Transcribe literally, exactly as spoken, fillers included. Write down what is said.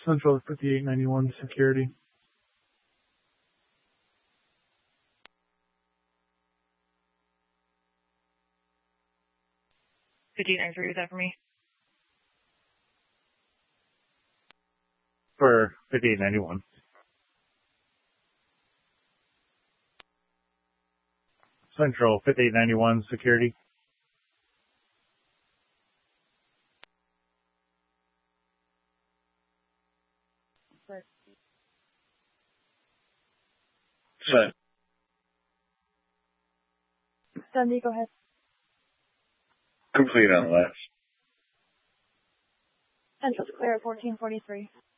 Central fifty-eight ninety-one security. fifty-eight ninety-three, is that for me? For fifty-eight ninety-one. Central fifty-eight ninety-one security. Set. Dundee, go ahead. Complete on the left. Central's clear at fourteen forty-three.